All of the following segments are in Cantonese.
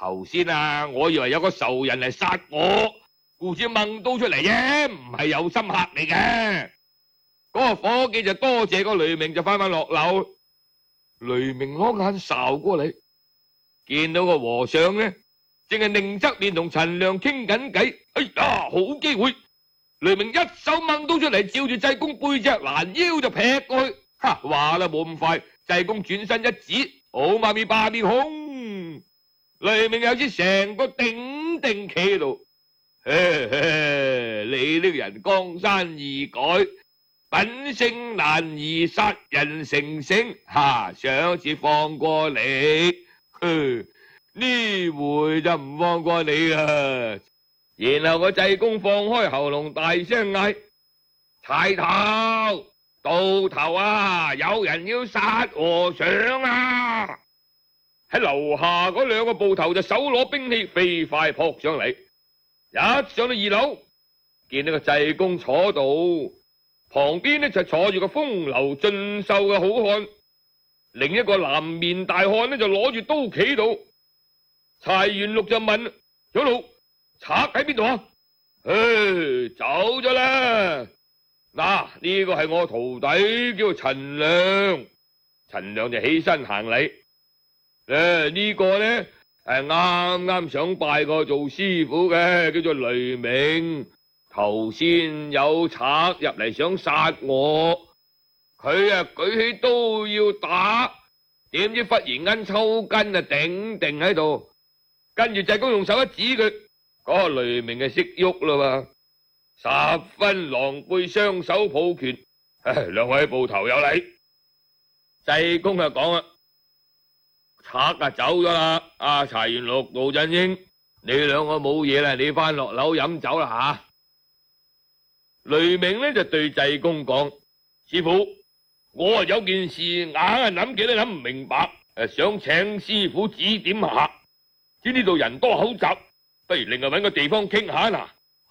頭先啊，我以為有個仇人嚟殺我，故此掹刀出嚟啫，唔係有心嚇你嘅。嗰個伙計就多謝個雷鳴，就翻返落樓。雷鳴攞眼睄過嚟，見到個和尚呢，正係擰側面同陳良傾緊偈。哎呀，好機會！雷鳴一手掹刀出嚟，照住濟公背脊攔腰就劈過去。話啦，冇咁快。濟公轉身一指，好媽咪霸面空。雷鳴有支成個定企喺度。你呢個人江山易改，品性難移，殺人成性。上次放過你，呢回就唔放過你啦。然後個濟公放開喉嚨，大聲嗌：柴頭！到頭啊！有人要殺和尚啊！喺樓下嗰兩個捕頭就手攞兵器飛快撲上嚟。一上到2樓，見到個濟公坐度，旁邊呢就坐住個風流俊秀嘅好漢，另一個藍面大漢呢就攞住刀企度。柴元祿就問：長老，賊喺邊度啊？走咗啦！嗱，呢個係我徒弟，叫陳良。陳良就起身行禮。呢個呢係啱啱想拜過做師傅嘅，叫做雷鳴。頭先有賊入嚟想殺我，佢舉起刀要打，點知忽然間抽筋頂定喺度，跟住濟公用手一指佢，嗰個雷鳴就識喐啦嘛。十分狼狽，雙手抱拳。兩位捕頭有禮。濟公就講啦：賊走咗啦。柴元祿、杜振英，你兩個冇嘢啦，你翻落樓飲酒啦吓。雷鳴呢就對濟公講：師傅，我有件事硬係諗極都諗唔明白，想請師傅指點下。知呢度人多口雜，不如另外搵個地方傾下嗱。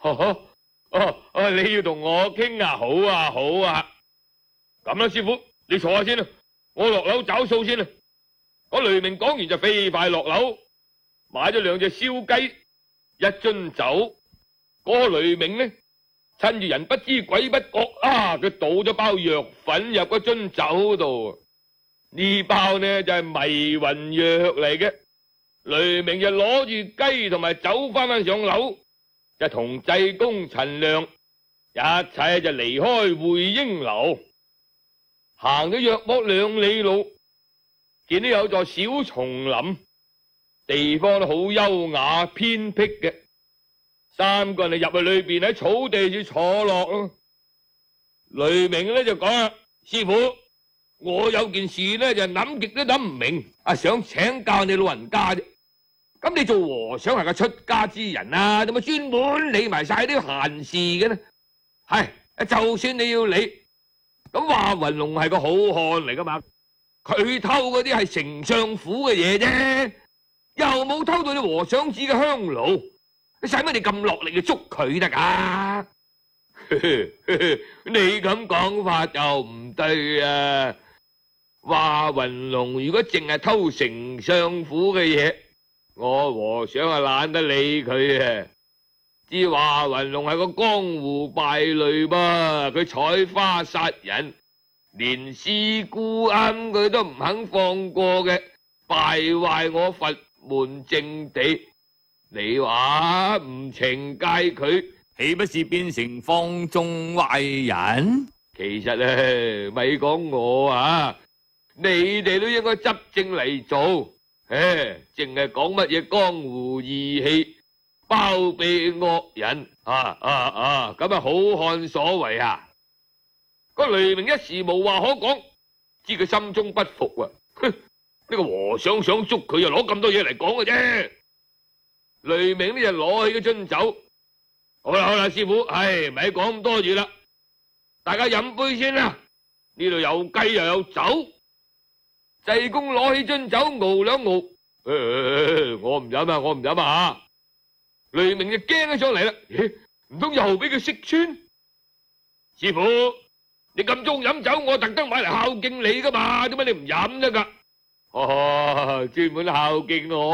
你要同我傾啊？好啊，好啊。咁啦，師傅，你坐下先啦，我落樓找數先啦。嗰雷鳴講完就飛快落樓，買咗2隻燒雞，1樽酒。嗰個雷鳴呢，趁住人不知鬼不覺，佢倒咗包藥粉入嗰樽酒度。呢包呢就係迷魂藥嚟嘅。雷鳴就攞住雞同埋酒翻上樓，就同濟公、陳良一齊就離開會英樓，行咗約莫2里路，見到有座小叢林，地方都好優雅偏僻嘅。3個人就入去裏邊，喺草地上坐落咯。雷鳴呢就講啦：師傅，我有件事呢就諗極都諗唔明，想請教你老人家啫。咁你做和尚係個出家之人啊，點解專門理埋晒啲閒事嘅呢？就算你要理，咁華雲龍係個好漢嚟噶嘛，佢偷嗰啲係丞相府嘅嘢啫，又冇偷到你和尚寺嘅香爐，你使乜你咁落力去捉佢得噶？你咁講法就唔對啊！華雲龍如果淨係偷丞相府嘅嘢，我和尚懶得理佢啊！知華雲龍係個江湖敗類噃，佢採花殺人，連師姑啱佢都唔肯放過嘅，敗壞我佛門正地。你話唔懲戒佢，豈不是變成放縱壞人？其實咪講我啊，你哋都應該執正嚟做。淨係講乜嘢江湖義氣，包庇惡人，咁好漢所為啊！個雷鳴一時無話可講，知佢心中不服啊！呢個和尚想捉佢，又攞咁多嘢嚟講嘅啫。雷鳴呢就攞起嗰樽酒，好啦，師傅，咪講咁多嘢啦，大家飲杯先啦。呢度有雞又有酒。濟公攞起樽酒熬兩熬，我唔飲啊！雷鳴就驚咗上嚟啦，唔通又俾佢識穿？師傅，你咁中飲酒，我特登買嚟孝敬你噶嘛，點解你唔飲得噶？專門孝敬我。